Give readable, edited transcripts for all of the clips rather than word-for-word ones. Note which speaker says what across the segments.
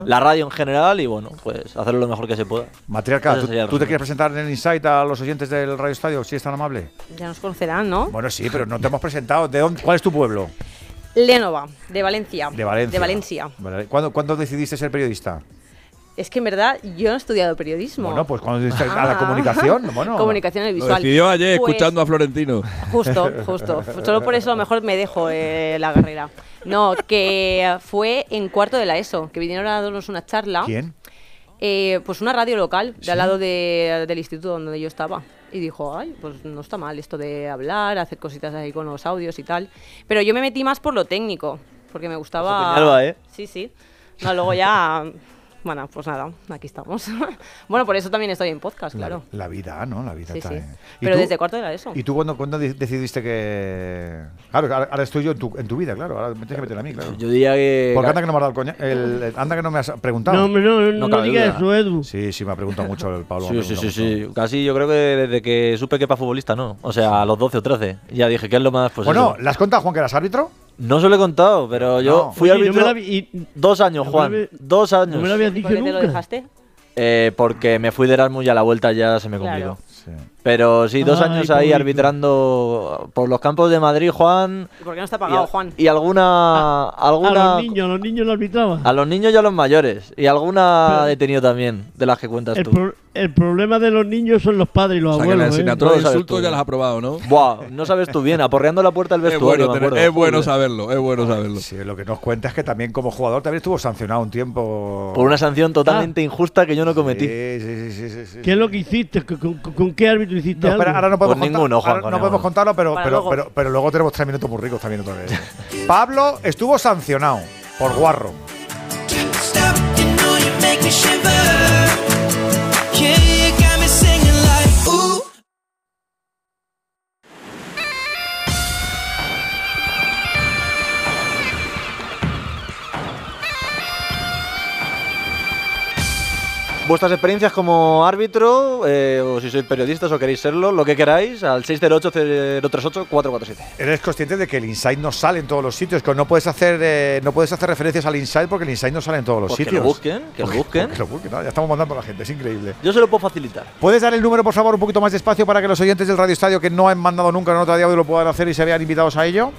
Speaker 1: la radio en general y bueno, pues hacerlo lo mejor que se pueda.
Speaker 2: Matriarca,
Speaker 1: Ese sería el
Speaker 2: ¿tú te
Speaker 1: resumen.
Speaker 2: quieres presentar en el Insight a los oyentes del Radio Estadio? Si es tan amable.
Speaker 3: Ya nos conocerán, ¿no?
Speaker 2: Bueno, sí, pero no te hemos presentado. ¿Cuál es tu pueblo?
Speaker 3: Lénova, de Valencia.
Speaker 2: De Valencia.
Speaker 3: De Valencia.
Speaker 2: Vale. ¿Cuándo decidiste ser periodista?
Speaker 3: Es que en verdad yo no he estudiado periodismo.
Speaker 2: Bueno, pues cuando decidiste a la comunicación. Bueno,
Speaker 3: Comunicación
Speaker 4: Lo
Speaker 3: visual.
Speaker 4: decidió ayer
Speaker 3: Pues,
Speaker 4: escuchando a Florentino.
Speaker 3: Justo. Solo por eso a lo mejor me dejo la carrera. No, que fue en cuarto de la ESO, que vinieron a darnos una charla.
Speaker 2: ¿Quién?
Speaker 3: Pues una radio local, de
Speaker 2: ¿Sí?
Speaker 3: al lado del instituto donde yo estaba. Y dijo, ay, pues no está mal esto de hablar, hacer cositas ahí con los audios y tal. Pero yo me metí más por lo técnico, porque me gustaba...
Speaker 1: Ojo, Peñalba, ¿eh?
Speaker 3: Sí. No, luego ya... Bueno, pues nada, aquí estamos. Bueno, por eso también estoy en podcast, claro.
Speaker 2: La vida, ¿no? La vida
Speaker 3: Sí,
Speaker 2: está
Speaker 3: sí.
Speaker 2: ¿Y
Speaker 3: Pero
Speaker 2: tú?
Speaker 3: desde cuarto de la ESO.
Speaker 2: ¿Y tú cuándo decidiste que...? Claro, ahora estoy yo en tu vida, claro. Ahora me tienes que meter a mí, claro.
Speaker 1: Yo diría que...
Speaker 2: Porque anda que no me has dado el coño. Anda que no me has preguntado.
Speaker 5: No, hombre, no
Speaker 1: cabe
Speaker 5: digas
Speaker 1: duda.
Speaker 5: eso, Edu.
Speaker 2: Sí, me ha preguntado mucho el Pablo. me ha
Speaker 1: Sí.
Speaker 2: preguntado mucho.
Speaker 1: Casi yo creo que desde que supe que para futbolista no. O sea, a los 12 o 13. Ya dije, ¿qué es lo más? Pues
Speaker 2: Bueno,
Speaker 1: eso.
Speaker 2: ¿le has contado, Juan, que eras árbitro?
Speaker 1: No se lo he contado, pero yo
Speaker 2: No.
Speaker 1: fui
Speaker 5: Oye,
Speaker 1: árbitro
Speaker 5: no me la vi- y-
Speaker 1: 2 años,
Speaker 5: no
Speaker 1: Juan.
Speaker 5: me la vi-
Speaker 1: 2 años.
Speaker 5: No me lo habías
Speaker 3: ¿Y
Speaker 5: dicho
Speaker 3: por qué te lo
Speaker 5: nunca.
Speaker 3: dejaste?
Speaker 1: Porque me fui de Erasmus y a la vuelta ya se me
Speaker 3: Claro.
Speaker 1: complicó.
Speaker 2: Sí.
Speaker 1: Pero sí, 2
Speaker 5: Ay,
Speaker 1: años
Speaker 5: qué
Speaker 1: ahí
Speaker 5: bonito.
Speaker 1: arbitrando por los campos de Madrid, Juan.
Speaker 3: ¿Y por qué no está
Speaker 1: Y,
Speaker 3: pagado, Juan?
Speaker 1: y alguna.
Speaker 5: A los niños lo arbitraba.
Speaker 1: A los niños y a los mayores. Y alguna
Speaker 5: Pero-
Speaker 1: detenido también, de las que cuentas tú.
Speaker 5: El problema de los niños son los padres y los
Speaker 4: O sea, que la
Speaker 5: abuelos.
Speaker 4: asignatura de
Speaker 1: Todo sabes
Speaker 4: insultos
Speaker 1: tú.
Speaker 4: ya las has aprobado, ¿no?
Speaker 1: Buah, no sabes tú bien, aporreando la puerta del
Speaker 4: Es
Speaker 1: vestuario.
Speaker 4: bueno,
Speaker 1: me acuerdo.
Speaker 4: es bueno
Speaker 1: Joder.
Speaker 4: saberlo, es bueno saberlo.
Speaker 2: Sí, lo que nos cuenta es que también como jugador también estuvo sancionado un tiempo.
Speaker 1: Por una sanción totalmente injusta que yo no cometí.
Speaker 2: Sí.
Speaker 5: ¿Qué es lo que hiciste? ¿Con qué árbitro hiciste
Speaker 2: No, espera,
Speaker 5: algo?
Speaker 2: ahora no podemos
Speaker 1: Pues ninguno, Juan,
Speaker 2: ahora
Speaker 1: con
Speaker 2: no podemos
Speaker 1: ninguno.
Speaker 2: contarlo,
Speaker 3: Para luego.
Speaker 2: pero luego tenemos 3 minutos muy ricos también otra vez. Pablo estuvo sancionado por guarro.
Speaker 6: Stop, you know you make me shiver. Yeah, you got me singing like ooh.
Speaker 1: Vuestras experiencias como árbitro, o si sois periodistas o queréis serlo, lo que queráis, al 608-038-447.
Speaker 2: Eres consciente de que el Insight no sale en todos los sitios, que no puedes hacer referencias al Insight porque el Insight no sale en todos los
Speaker 1: Pues que
Speaker 2: sitios.
Speaker 1: lo busquen, que lo busquen.
Speaker 2: Que lo busquen, ¿no? Ya estamos mandando a la gente, es increíble.
Speaker 1: Yo se lo puedo facilitar.
Speaker 2: ¿Puedes dar el número, por favor, un poquito más despacio para que los oyentes del Radio Estadio que no han mandado nunca nota de audio lo puedan hacer y se vean invitados a ello?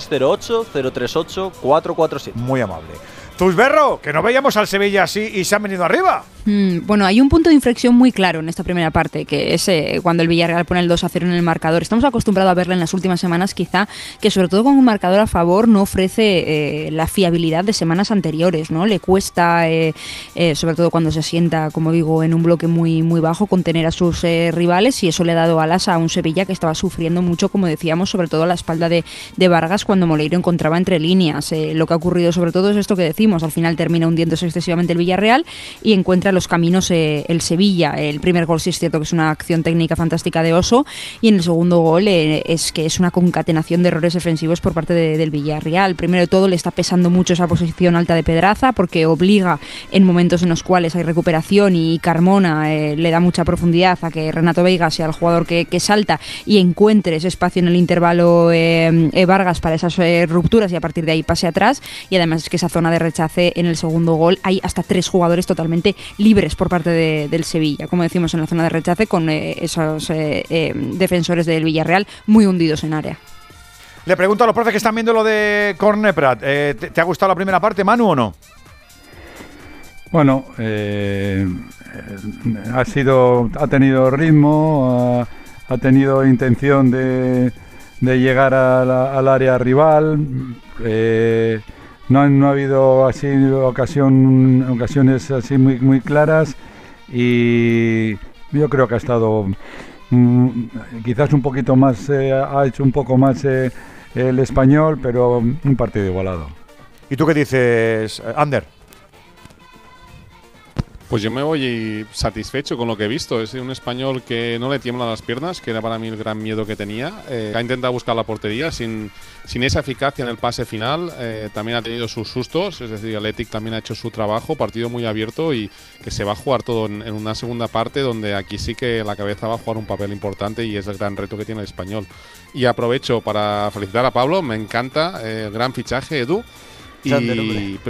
Speaker 1: 608-038-447.
Speaker 2: Muy amable. Tusberro, que no veíamos al Sevilla así y se han venido arriba.
Speaker 7: Bueno, hay un punto de inflexión muy claro en esta primera parte, que es cuando el Villarreal pone el 2-0 en el marcador. Estamos acostumbrados a verla en las últimas semanas, quizá, que sobre todo con un marcador a favor no ofrece la fiabilidad de semanas anteriores, ¿no? Le cuesta, sobre todo cuando se sienta, como digo, en un bloque muy, muy bajo, contener a sus rivales, y eso le ha dado alas a un Sevilla que estaba sufriendo mucho, como decíamos, sobre todo a la espalda de Vargas cuando Moleiro encontraba entre líneas. Lo que ha ocurrido sobre todo es esto que decimos, al final termina hundiéndose excesivamente el Villarreal y encuentra los caminos el Sevilla. El primer gol sí es cierto que es una acción técnica fantástica de Oso, y en el segundo gol es que es una concatenación de errores defensivos por parte del Villarreal. Primero de todo le está pesando mucho esa posición alta de Pedraza, porque obliga en momentos en los cuales hay recuperación y Carmona le da mucha profundidad a que Renato Veiga sea el jugador que salta y encuentre ese espacio en el intervalo Vargas para esas rupturas, y a partir de ahí pase atrás. Y además es que esa zona de rechace en el segundo gol hay hasta 3 jugadores totalmente libres por parte del Sevilla, como decimos, en la zona de rechace, con esos defensores del Villarreal muy hundidos en área.
Speaker 2: Le pregunto a los profes que están viendo lo de Corneprat. ¿Te ha gustado la primera parte, Manu, o no?
Speaker 8: Bueno, ha tenido ritmo, ha tenido intención de llegar al área rival. No ha habido así ocasiones así muy claras, y yo creo que ha estado quizás un poquito más, ha hecho un poco más el Español, pero un partido igualado.
Speaker 2: ¿Y tú qué dices, Ander?
Speaker 9: Pues yo me voy satisfecho con lo que he visto. Es un Español que no le tiemblan las piernas, que era para mí el gran miedo que tenía. Ha intentado buscar la portería sin esa eficacia en el pase final. También ha tenido sus sustos, es decir, Athletic también ha hecho su trabajo. Partido muy abierto y que se va a jugar todo en una segunda parte, donde aquí sí que la cabeza va a jugar un papel importante y es el gran reto que tiene el Español. Y aprovecho para felicitar a Pablo, me encanta el gran fichaje, Edu.
Speaker 1: Sander,
Speaker 9: Y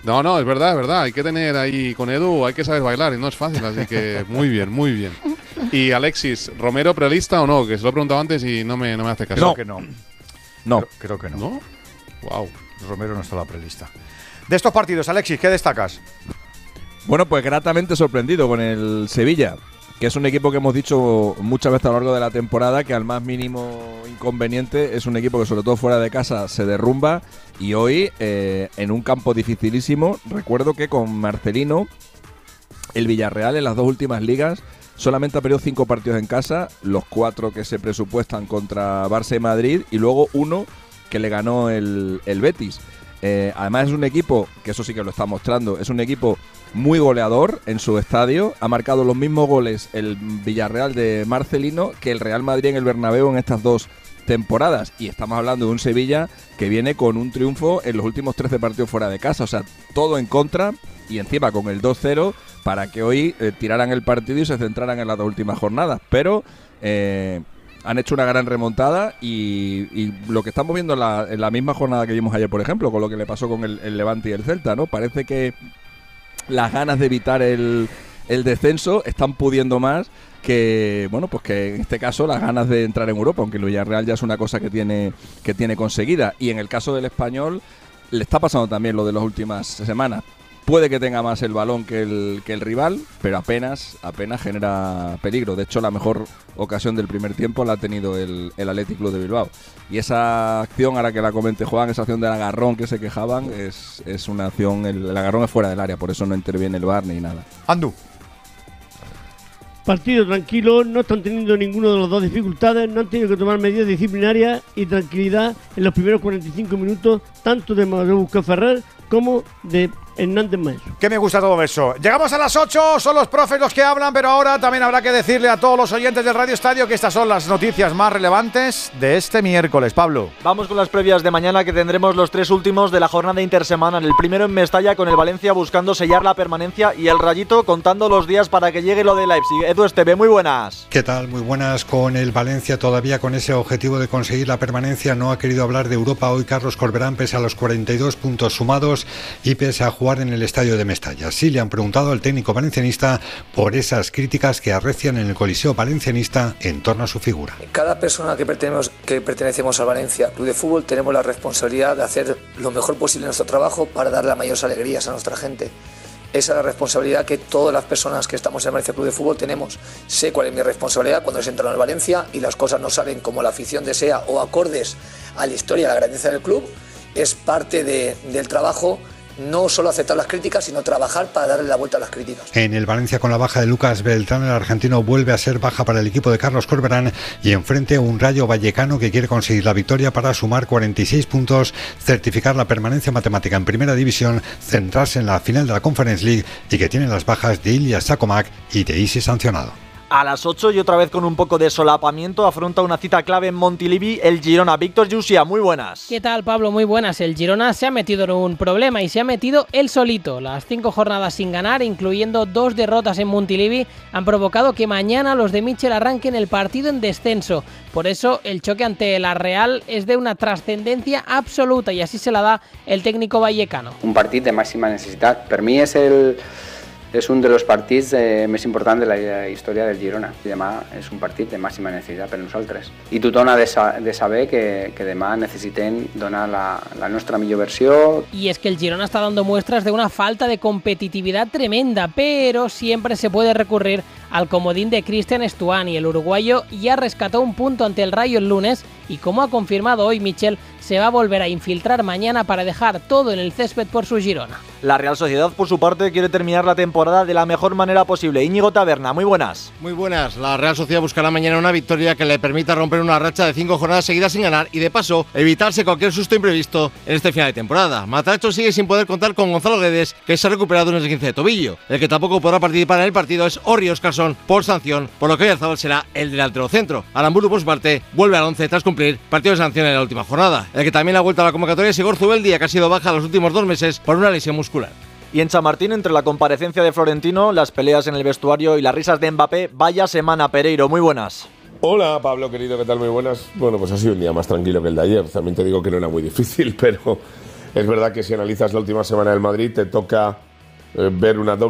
Speaker 9: No, es verdad. Hay que tener ahí con Edu, hay que saber bailar y no es fácil, así que muy bien. Y Alexis, ¿Romero prelista o no? Que se lo he preguntado antes y no me hace caso.
Speaker 2: Creo que no.
Speaker 4: No.
Speaker 2: Creo que no.
Speaker 9: ¿No? Wow.
Speaker 2: Romero no está en la prelista. De estos partidos, Alexis, ¿qué destacas?
Speaker 4: Bueno, pues gratamente sorprendido con el Sevilla, que es un equipo que hemos dicho muchas veces a lo largo de la temporada que al más mínimo inconveniente es un equipo que sobre todo fuera de casa se derrumba, y hoy en un campo dificilísimo. Recuerdo que con Marcelino el Villarreal en las 2 últimas ligas solamente ha perdido 5 partidos en casa, los 4 que se presupuestan contra Barça y Madrid, y luego 1 que le ganó el Betis. Además es un equipo, que eso sí que lo está mostrando, es un equipo muy goleador en su estadio. Ha marcado los mismos goles el Villarreal de Marcelino que el Real Madrid en el Bernabéu en estas 2 temporadas. Y estamos hablando de un Sevilla que viene con un triunfo en los últimos 13 partidos fuera de casa. O sea, todo en contra, y encima con el 2-0 para que hoy tiraran el partido y se centraran en las 2 últimas jornadas. Pero han hecho una gran remontada, y lo que estamos viendo en la misma jornada que vimos ayer, por ejemplo, con lo que le pasó con el Levante y el Celta, ¿no? Parece que las ganas de evitar el descenso están pudiendo más que, bueno, pues que en este caso las ganas de entrar en Europa, aunque el Villarreal ya es una cosa que tiene conseguida. Y en el caso del Español le está pasando también lo de las últimas semanas. Puede que tenga más el balón que el rival, pero apenas genera peligro. De hecho, la mejor ocasión del primer tiempo la ha tenido el Athletic Club de Bilbao. Y esa acción, ahora que la comente Juan, esa acción del agarrón que se quejaban, es una acción, el agarrón es fuera del área, por eso no interviene el VAR ni nada.
Speaker 2: Andu.
Speaker 5: Partido tranquilo, no están teniendo ninguno de los dos dificultades, no han tenido que tomar medidas disciplinarias y tranquilidad en los primeros 45 minutos, tanto de Manuel Ferrer como de Hernández Maestro.
Speaker 2: Que me gusta todo eso. Llegamos a las 8, son los profes los que hablan, pero ahora también habrá que decirle a todos los oyentes del Radio Estadio que estas son las noticias más relevantes de este miércoles. Pablo.
Speaker 1: Vamos con las previas de mañana, que tendremos los 3 últimos de la jornada intersemanal. El primero en Mestalla, con el Valencia buscando sellar la permanencia, y el Rayito contando los días para que llegue lo de Leipzig. Edu Esteve, muy buenas.
Speaker 10: ¿Qué tal? Muy buenas. Con el Valencia todavía con ese objetivo de conseguir la permanencia. No ha querido hablar de Europa hoy Carlos Corberán, pese a los 42 puntos sumados y pese a jugar en el estadio de Mestalla. Sí le han preguntado al técnico valencianista por esas críticas que arrecian en el Coliseo valencianista en torno a su figura.
Speaker 11: Cada persona que pertenecemos al Valencia Club de Fútbol tenemos la responsabilidad de hacer lo mejor posible nuestro trabajo para dar las mayores alegrías a nuestra gente. Esa es la responsabilidad que todas las personas que estamos en el Valencia Club de Fútbol tenemos. Sé cuál es mi responsabilidad cuando se entra en el Valencia y las cosas no salen como la afición desea o acordes a la historia y a la grandeza del club. Es parte del trabajo. No solo aceptar las críticas, sino trabajar para darle la vuelta a las críticas.
Speaker 10: En el Valencia, con la baja de Lucas Beltrán, el argentino vuelve a ser baja para el equipo de Carlos Corberán, y enfrente un Rayo Vallecano que quiere conseguir la victoria para sumar 46 puntos, certificar la permanencia matemática en Primera División, centrarse en la final de la Conference League, y que tiene las bajas de Ilya Sakomak y de Isi sancionado.
Speaker 1: A las 8, y otra vez con un poco de solapamiento, afronta una cita clave en Montilivi el Girona. Víctor Yusia, muy buenas.
Speaker 12: ¿Qué tal, Pablo? Muy buenas. El Girona se ha metido en un problema, y se ha metido él solito. Las 5 jornadas sin ganar, incluyendo 2 derrotas en Montilivi, han provocado que mañana los de Michel arranquen el partido en descenso. Por eso el choque ante la Real es de una trascendencia absoluta, y así se la da el técnico vallecano.
Speaker 13: Un partit de màxima necessitat. Per mi és un dels partits més importants de la història del Girona. Demà és un partit de màxima necessitat per nosaltres. I tothom ha de saber que demà necessitem donar la nostra millor versió.
Speaker 12: Y es que el Girona está dando muestras de una falta de competitividad tremenda, pero siempre se puede recurrir al comodín de Cristian Stuani. El uruguayo ya rescató un punto ante el Rayo el lunes, y como ha confirmado hoy Michel, se va a volver a infiltrar mañana para dejar todo en el césped por su Girona.
Speaker 1: La Real Sociedad, por su parte, quiere terminar la temporada de la mejor manera posible. Íñigo Taberna, muy buenas.
Speaker 14: Muy buenas. La Real Sociedad buscará mañana una victoria que le permita romper una racha de 5 jornadas seguidas sin ganar, y de paso evitarse cualquier susto imprevisto en este final de temporada. Matacho sigue sin poder contar con Gonzalo Guedes, que se ha recuperado de un esguince de tobillo. El que tampoco podrá participar en el partido es Orri Óscarsson por sanción, por lo que Oyarzabal será el delantero centro. Aramburu, por su parte, vuelve al 11 tras cumplir partido de sanción en la última jornada. El que también ha vuelto a la convocatoria es Igor Zubeldia, que ha sido baja los últimos 2 meses por una lesión muscular.
Speaker 1: Y en Chamartín, entre la comparecencia de Florentino, las peleas en el vestuario y las risas de Mbappé, vaya semana, Pereiro, muy buenas.
Speaker 15: Hola Pablo, querido, ¿qué tal? Muy buenas. Bueno, pues ha sido un día más tranquilo que el de ayer. También te digo que no era muy difícil, pero Es verdad que si analizas la última semana del Madrid te toca ver una doble